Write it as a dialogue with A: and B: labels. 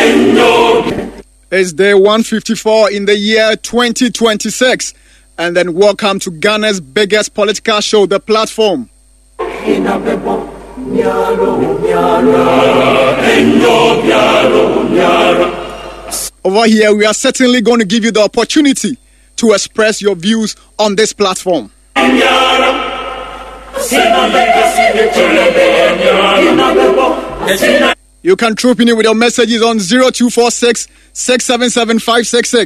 A: It's day 154 in the year 2026. And then welcome to Ghana's biggest political show, The Platform. Over here, we are certainly going to give you the opportunity to express your views on this platform. You can troop in with your messages on 0246 677 566.